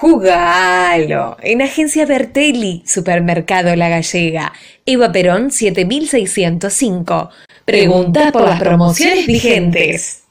Jugalo. En Agencia Bertelli, Supermercado La Gallega, Eva Perón 7605. Pregunta por las promociones vigentes.